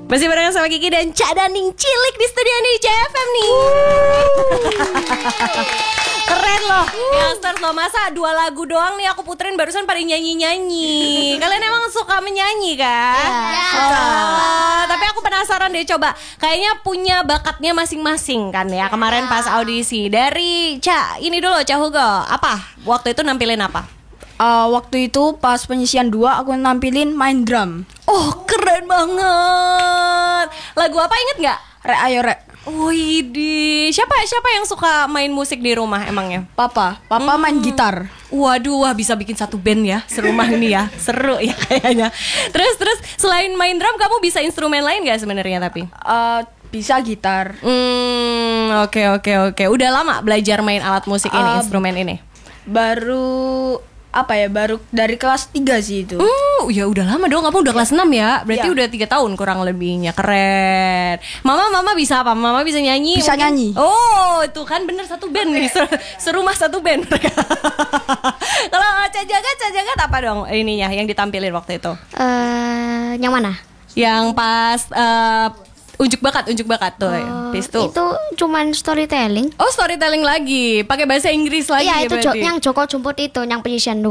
Masih barengan sama Kiki dan Cak Daning Cilik di studio nih CFM nih. Keren loh, Youngsters loh. Masa 2 lagu doang nih aku puterin barusan pada nyanyi-nyanyi. Kalian emang suka menyanyi kan? Tapi aku penasaran deh, coba kayaknya punya bakatnya masing-masing kan ya. Kemarin pas audisi. Dari Cak, ini dulu Cak Hugo, apa? Waktu itu nampilin apa? Waktu itu pas penyisian 2 aku nampilin main drum. Oh keren banget. Lagu apa inget gak? Rek ayo rek. Widih, siapa yang suka main musik di rumah emangnya? Papa main gitar. Waduh, wah bisa bikin satu band ya serumah ini ya. Seru ya kayaknya. Terus selain main drum kamu bisa instrumen lain gak sebenarnya tapi? Bisa gitar. Oke. Udah lama belajar main alat musik ini, instrumen ini? Baru dari kelas 3 sih itu. Ya udah lama dong, kamu udah kelas 6 ya. Berarti udah 3 tahun kurang lebihnya. Keren. Mama bisa apa? Mama bisa nyanyi? Bisa nyanyi. Oh, itu kan bener satu band nih. Serumah satu band. Kalau Cak Jagat apa dong ininya yang ditampilin waktu itu? Yang mana? Yang pas Unjuk bakat tuh. Itu cuman storytelling. Oh, storytelling lagi. Pakai bahasa Inggris lagi ya ya itu berarti. yang Joko Jumput itu, yang penyisian 2.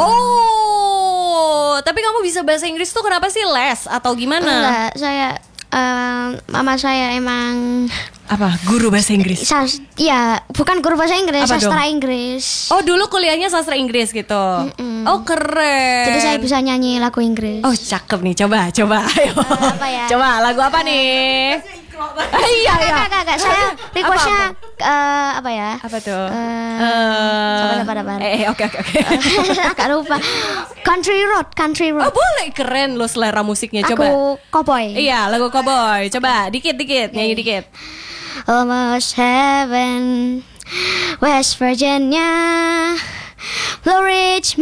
Oh, tapi kamu bisa bahasa Inggris tuh kenapa sih, les atau gimana? Enggak, saya mama saya emang Apa? Guru bahasa Inggris? ya bukan guru bahasa Inggris, Apa sastra dong? Inggris. Oh, dulu kuliahnya sastra Inggris gitu. Oh, keren. Jadi saya bisa nyanyi lagu Inggris. Oh, cakep nih. Coba. Ayo. Apa ya? Coba lagu apa nih? Iya. Kakak, saya requestnya apa ya? Apa tuh? Sabar. Oke. Agak lupa. Country Road. Oh, boleh. Keren lo selera musiknya. Coba. Aku cowboy. Iya, lagu cowboy. Coba dikit, nyanyi dikit. Almost heaven, West Virginia, Blue Ridge